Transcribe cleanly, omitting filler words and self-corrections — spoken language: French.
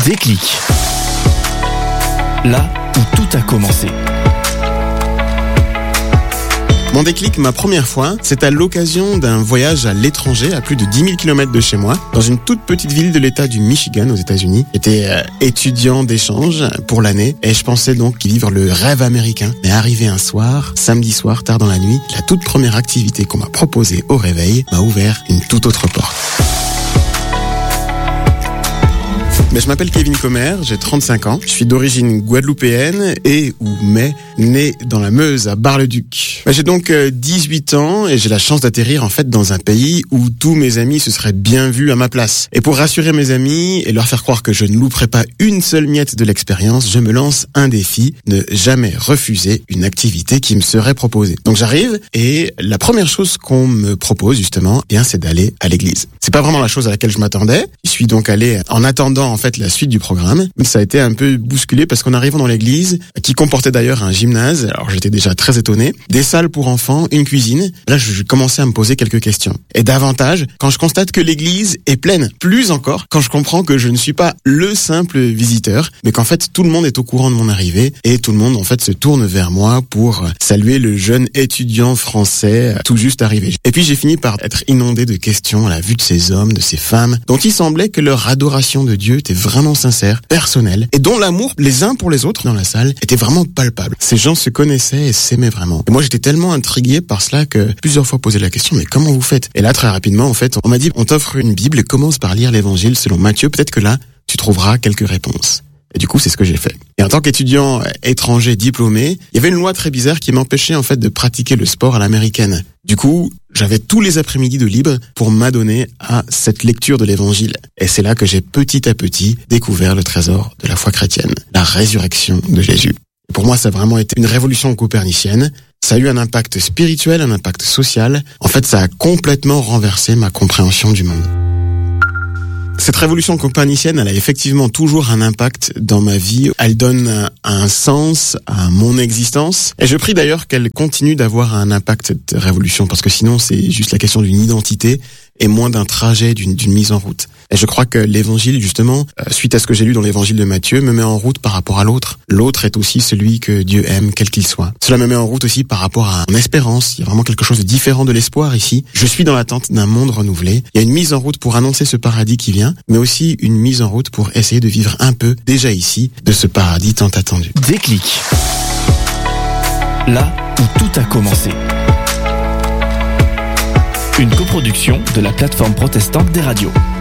Déclic. Là où tout a commencé. Mon déclic, ma première fois, c'est à l'occasion d'un voyage à l'étranger, à plus de 10 000 km de chez moi, dans une toute petite ville de l'État du Michigan, aux États-Unis. J'étais étudiant d'échange pour l'année et je pensais donc vivre le rêve américain. Mais arrivé un soir, samedi soir, tard dans la nuit, la toute première activité qu'on m'a proposée au réveil m'a ouvert une toute autre porte. Mais je m'appelle Kevin Comer, j'ai 35 ans, je suis d'origine guadeloupéenne mais né dans la Meuse, à Bar-le-Duc. J'ai donc 18 ans et j'ai la chance d'atterrir en fait dans un pays où tous mes amis se seraient bien vus à ma place. Et pour rassurer mes amis et leur faire croire que je ne louperai pas une seule miette de l'expérience, je me lance un défi, ne jamais refuser une activité qui me serait proposée. Donc j'arrive et la première chose qu'on me propose justement, c'est d'aller à l'église. C'est pas vraiment la chose à laquelle je m'attendais. Je suis donc allé en attendant en fait la suite du programme. Ça a été un peu bousculé parce qu'en arrivant dans l'église, qui comportait d'ailleurs un gymnase, alors j'étais déjà très étonné, des salles pour enfants, une cuisine, là je commençais à me poser quelques questions. Et davantage, quand je constate que l'église est pleine, plus encore quand je comprends que je ne suis pas le simple visiteur, mais qu'en fait tout le monde est au courant de mon arrivée et tout le monde en fait se tourne vers moi pour saluer le jeune étudiant français tout juste arrivé. Et puis j'ai fini par être inondé de questions à la vue de ces hommes, de ces femmes, dont il semblait que leur adoration de Dieu était vraiment sincère, personnelle, et dont l'amour les uns pour les autres dans la salle était vraiment palpable. Ces gens se connaissaient et s'aimaient vraiment. Et moi j'étais tellement intrigué par cela que plusieurs fois posé la question, mais comment vous faites? Et là très rapidement en fait, on m'a dit, on t'offre une Bible et commence par lire l'évangile selon Matthieu, peut-être que là tu trouveras quelques réponses. Et du coup, c'est ce que j'ai fait. Et en tant qu'étudiant étranger diplômé, il y avait une loi très bizarre qui m'empêchait en fait de pratiquer le sport à l'américaine. Du coup, j'avais tous les après-midi de libre pour m'adonner à cette lecture de l'évangile. Et c'est là que j'ai petit à petit découvert le trésor de la foi chrétienne, la résurrection de Jésus. Et pour moi, ça a vraiment été une révolution copernicienne. Ça a eu un impact spirituel, un impact social. En fait, ça a complètement renversé ma compréhension du monde. Cette révolution copernicienne, elle a effectivement toujours un impact dans ma vie. Elle donne un sens à mon existence. Et je prie d'ailleurs qu'elle continue d'avoir un impact, cette révolution, parce que sinon c'est juste la question d'une identité et moins d'un trajet, d'une mise en route. Et je crois que l'évangile, justement, suite à ce que j'ai lu dans l'évangile de Matthieu, me met en route par rapport à l'autre. L'autre est aussi celui que Dieu aime, quel qu'il soit. Cela me met en route aussi par rapport à mon espérance. Il y a vraiment quelque chose de différent de l'espoir ici. Je suis dans l'attente d'un monde renouvelé. Il y a une mise en route pour annoncer ce paradis qui vient, mais aussi une mise en route pour essayer de vivre un peu, déjà ici, de ce paradis tant attendu. Déclic. Là où tout a commencé. Une coproduction de la plateforme protestante des radios.